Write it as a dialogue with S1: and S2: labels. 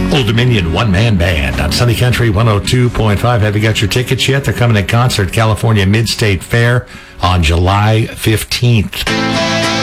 S1: Old Dominion one-man band on Sunny Country 102.5. Have you got your tickets yet? They're coming in concert, California Mid-State Fair on July 15th.